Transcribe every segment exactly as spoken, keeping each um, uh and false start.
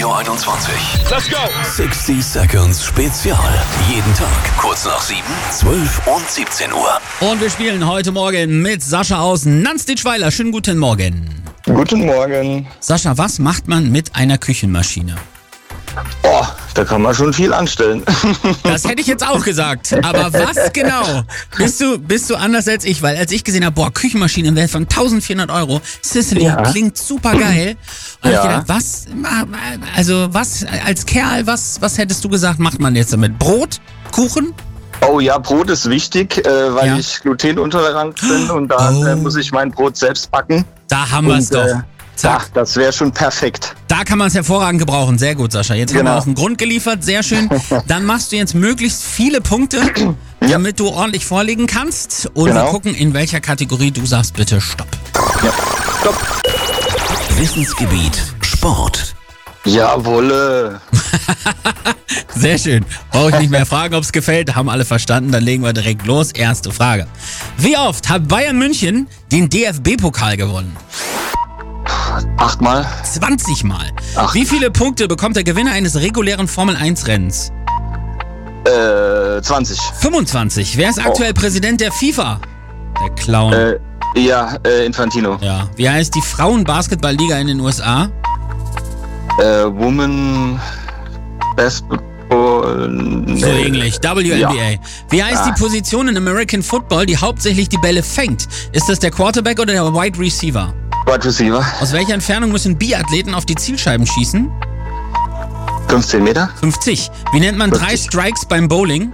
Radio einundzwanzig. Let's go! sechzig Seconds Spezial. Jeden Tag kurz nach sieben, zwölf und siebzehn Uhr. Und wir spielen heute Morgen mit Sascha aus Nanstitschweiler. Schönen guten Morgen. Guten Morgen. Sascha, was macht man mit einer Küchenmaschine? Oh, da kann man schon viel anstellen. Das hätte ich jetzt auch gesagt. Aber was genau? Bist du, bist du anders als ich? Weil als ich gesehen habe, boah, Küchenmaschine im Wert von eintausendvierhundert Euro, Sicily, Ja. klingt super geil. Und Ja. ich gedacht, was, also was, als Kerl, was, was hättest du gesagt, macht man jetzt damit? Brot? Kuchen? Oh ja, Brot ist wichtig, äh, weil Ja. ich glutenintolerant bin und dann Oh. äh, muss ich mein Brot selbst backen. Da haben wir es Und, doch. äh, Zack. Ja, das wäre schon perfekt. Da kann man es hervorragend gebrauchen. Sehr gut, Sascha. Jetzt haben Genau. wir auch einen Grund geliefert. Sehr schön. Dann machst du jetzt möglichst viele Punkte, damit du ordentlich vorlegen kannst. Und wir Genau. gucken, in welcher Kategorie du sagst bitte Stopp. Stopp. Wissensgebiet Sport. Jawolle. Sehr schön. Brauche ich nicht mehr fragen, ob es gefällt. Haben alle verstanden. Dann legen wir direkt los. Erste Frage. Wie oft hat Bayern München den D F B-Pokal gewonnen? Achtmal. zwanzig Mal. Ach. Wie viele Punkte bekommt der Gewinner eines regulären Formel eins Rennens? Äh, zwanzig. fünfundzwanzig. Wer ist aktuell Präsident der FIFA? Der Clown. Äh, ja, äh, Infantino. Ja. Wie heißt die Frauen-Basketball-Liga in den U S A? Äh, Woman Basketball. Nee. So ähnlich. W N B A. Ja. Wie heißt Ah. die Position in American Football, die hauptsächlich die Bälle fängt? Ist das der Quarterback oder der Wide Receiver? Wide Receiver. Aus welcher Entfernung müssen Biathleten auf die Zielscheiben schießen? fünfzehn Meter. fünfzig. Wie nennt man drei fünfzig. Strikes beim Bowling?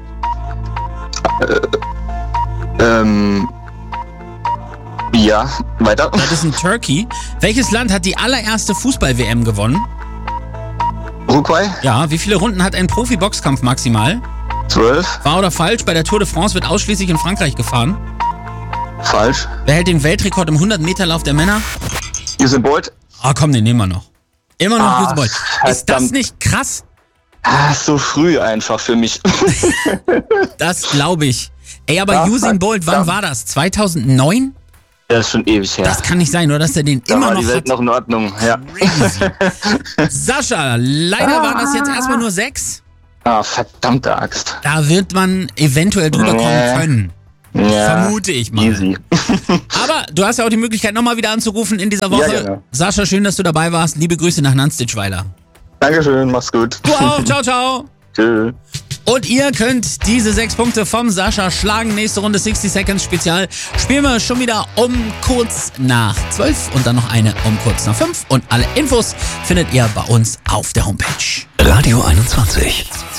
Ähm. Ja, weiter. Das ist ein Turkey. Welches Land hat die allererste Fußball-W M gewonnen? Uruguay. Ja. Wie viele Runden hat ein Profi-Boxkampf maximal? zwölf. Wahr oder falsch? Bei der Tour de France wird ausschließlich in Frankreich gefahren. Falsch. Wer hält den Weltrekord im hundert-Meter-Lauf der Männer? Usain Bolt. Ah, komm, den nehmen wir noch. Immer noch Ah, Usain Bolt. Ist das verdammt. nicht krass? Ah, so früh einfach für mich. Das glaube ich. Ey, aber Ja, Usain Bolt, wann verdammt. war das? zweitausendneun? Das ist schon ewig her. Das kann nicht sein, oder dass er den da immer war noch die Welt hat. noch in Ordnung. Ja. Crazy. Sascha, leider waren das jetzt erstmal nur sechs. Ah, verdammte Axt. Da wird man eventuell drüber kommen Nee. können. Ja. Vermute ich mal. Easy. Aber du hast ja auch die Möglichkeit, nochmal wieder anzurufen in dieser Woche. Ja, genau. Sascha, schön, dass du dabei warst. Liebe Grüße nach Nanstitschweiler. Dankeschön, mach's gut. Du auch. Ciao, ciao. Tschüss. Und ihr könnt diese sechs Punkte vom Sascha schlagen. Nächste Runde sechzig Seconds Spezial. Spielen wir schon wieder um kurz nach zwölf und dann noch eine um kurz nach fünf. Und alle Infos findet ihr bei uns auf der Homepage. Radio einundzwanzig.